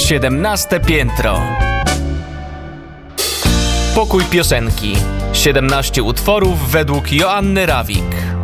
17 piętro. Pokój piosenki. 17 utworów według Joanny Rawik.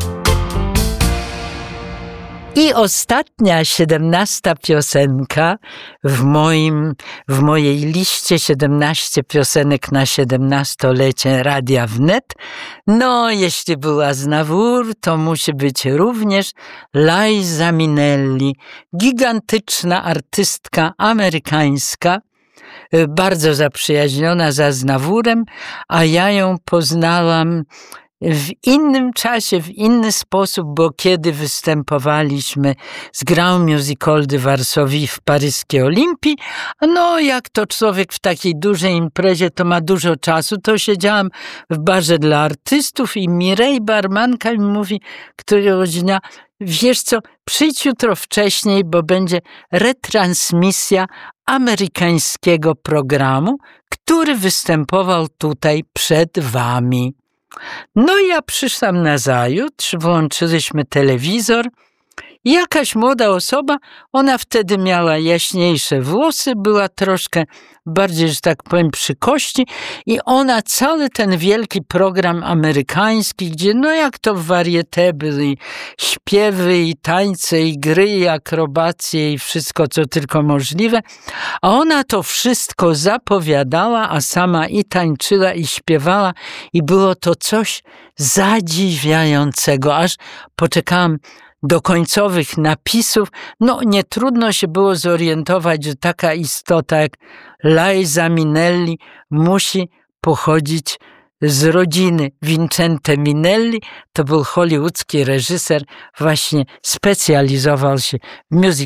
I ostatnia 17 piosenka w mojej liście 17 piosenek na 17-lecie Radia Wnet. No, jeśli była z Nawór, to musi być również Liza Minnelli, gigantyczna artystka amerykańska, bardzo zaprzyjaźniona z Aznawurem, a ja ją poznałam w innym czasie, w inny sposób, bo kiedy występowaliśmy z Grand Music Hall de Varsovie w paryskiej Olimpii, no jak to człowiek w takiej dużej imprezie to ma dużo czasu, to siedziałam w barze dla artystów i Mireille, barmanka, mi mówi któregoś dnia: wiesz co, przyjdź jutro wcześniej, bo będzie retransmisja amerykańskiego programu, który występował tutaj przed wami. No i ja przyszłam nazajutrz, włączyliśmy telewizor i jakaś młoda osoba, ona wtedy miała jaśniejsze włosy, była troszkę bardziej, że tak powiem, przy kości i ona cały ten wielki program amerykański, gdzie no jak to w varieté były śpiewy i tańce i gry i akrobacje i wszystko co tylko możliwe, a ona to wszystko zapowiadała, a sama i tańczyła i śpiewała i było to coś zadziwiającego, aż poczekałam do końcowych napisów. No nie trudno się było zorientować, że taka istota jak Liza Minnelli musi pochodzić z rodziny Vincente Minnelli. To był hollywoodzki reżyser, właśnie specjalizował się w music